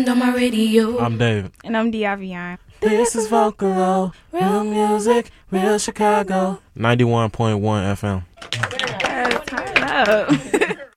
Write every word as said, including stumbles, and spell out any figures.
Diamond on my radio. I'm David. And I'm Diavion. This is Vocalo, real music, real Chicago. ninety-one point one F M. Yes, turn up.